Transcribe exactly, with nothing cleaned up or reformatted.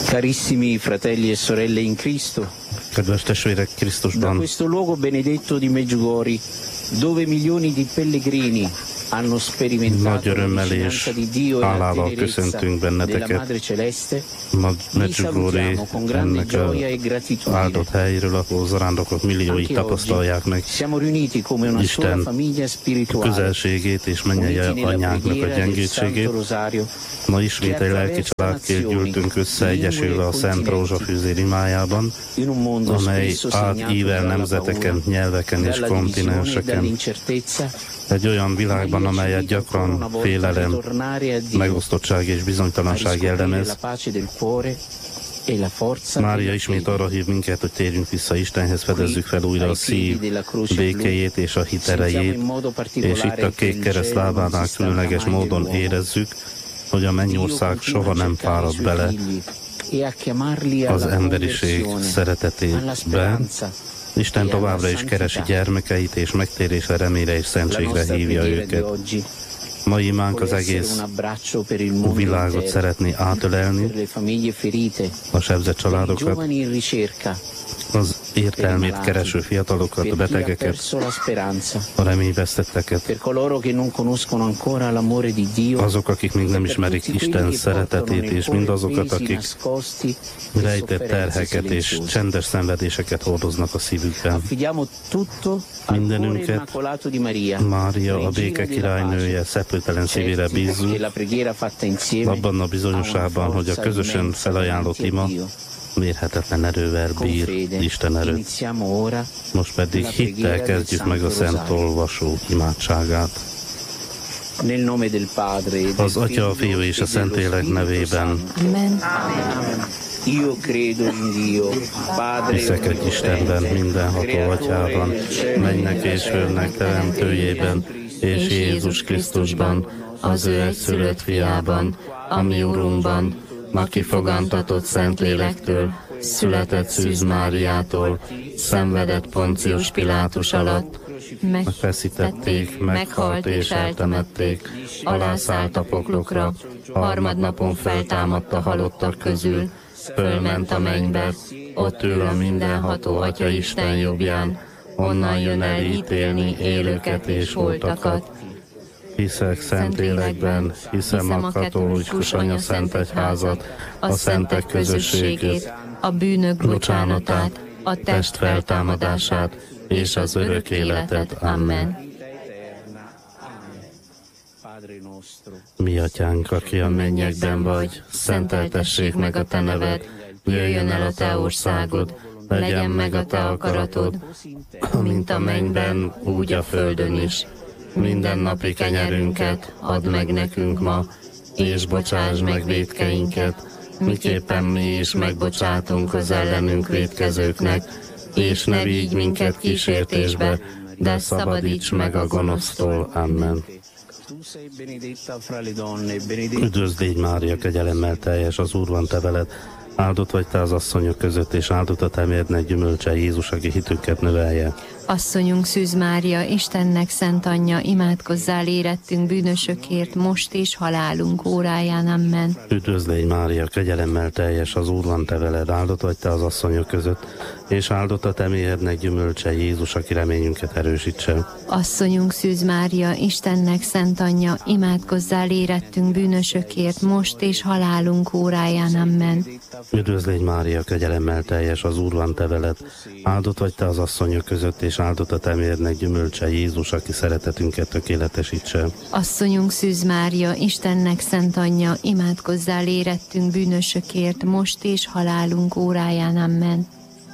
Carissimi fratelli e sorelle in Cristo, kedves testvérek da Krisztusban, questo luogo benedetto di Medjugorje, dove milioni di pellegrini hanno nagy sperimentato la örömmel vicinanza és di Dio e la hálával tenerezza köszöntünk della benneteket. Madre Celeste, Mag- vi Medjugorje salutiamo con grande ennek gioia e az gratitudine. áldott helyről, ahol zarándokok milliói Anche tapasztalják meg oggi siamo riuniti come una sola Isten famiglia spirituale, közelségét és mennyei uniti nella anyánknak a preghiera del gyengétségét. Santo Rosario, Ma ismét egy lelki családként gyűltünk össze egyesülve a Szent Rózsafűzér imájában, in un mondo amely spesso segnato átível dalla nemzeteken, paura, nyelveken és dalla divisione e kontinenseken. dall'incertezza. Egy olyan világban, amelyet gyakran félelem, megosztottság és bizonytalanság jellemez. Mária ismét arra hív minket, hogy térjünk vissza Istenhez, fedezzük fel újra a szív békéjét és a hit erejét, és itt a kék kereszt lábánál különleges módon érezzük, hogy a mennyország soha nem fárad bele az emberiség szeretetébe. Isten továbbra is keresi gyermekeit, és megtérésre, reményre és szentségre hívja őket. Mai imánk az egész világot szeretné átölelni, a sebzett családokat, az értelmét kereső fiatalokat, a betegeket, a reményvesztetteket, azok, akik még nem ismerik Isten szeretetét, és mindazokat, akik rejtett terheket és csendes szenvedéseket hordoznak a szívükben. Mindenünket Mária, a béke királynője szepőtelen szívére bízzuk, abban a bizonyosságban, hogy a közösen felajánlott ima mérhetetlen erővel bír Isten erőt. Most pedig hittel kezdjük meg a Szent Olvasó imádságát. Az Atya, a Fiú és a Szentlélek nevében. Amen. Hiszek egy Istenben, mindenható Atyában, mennek és földnek teremtőjében, és Jézus Krisztusban, az ő egyszülött fiában, a mi Urunkban, aki fogantatott Szentlélektől, született Szűz Máriától, szenvedett Poncius Pilátus alatt, megfeszítették, meghalt és eltemették, alászállt a poklokra, harmadnapon feltámadt a halottak közül, fölment a mennybe, ott ül a mindenható Atya Isten jobbján, onnan jön el ítélni élőket és holtakat. Hiszek Szentlélekben, hiszem a katolikus anyaszentegyházat, a szentek közösségét, a bűnök bocsánatát, a test feltámadását és az örök életet. Amen. Mi Atyánk, aki a mennyekben vagy, szenteltessék meg a Te neved, jöjjön el a Te országod, legyen meg a Te akaratod, mint a mennyben, úgy a földön is. Minden napi kenyerünket add meg nekünk ma, és bocsáss meg vétkeinket, miképpen mi is megbocsátunk az ellenünk vétkezőknek, és ne vigy minket kísértésbe, de szabadíts meg a gonosztól. Amen. Üdvözl légy Mária, kegyelemmel teljes, az Úr van te veled, áldott vagy te az asszonyok között, és áldott a te mérdnek gyümölcse, Jézus, aki hitünket növelje. Asszonyunk Szűz Mária, Istennek szent anyja, imádkozzál érettünk bűnösökért, most és halálunk óráján. Amen. Üdvözl légy Mária, kegyelemmel teljes, az Úr van te veled, áldott vagy te az asszonyok között, és áldott a te méhednek gyümölcse, Jézus, aki reményünket erősítse. Asszonyunk Szűz Mária, Istennek szent anyja, imádkozzál érettünk bűnösökért, most és halálunk óráján. Amen. Üdvözl légy Mária, kegyelemmel teljes, az Úr van te veled, áldott vagy te az asszonyok között, és áldott a te méhednek gyümölcse, Jézus, aki szeretetünket tökéletesítse. Asszonyunk Szűz Mária, Istennek szent anyja, imádkozzál érettünk bűnösökért, most és halálunk óráján. Amen.